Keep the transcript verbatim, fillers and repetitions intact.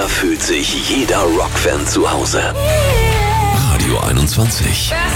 fühlt sich jeder Rockfan zu Hause. Radio einundzwanzig.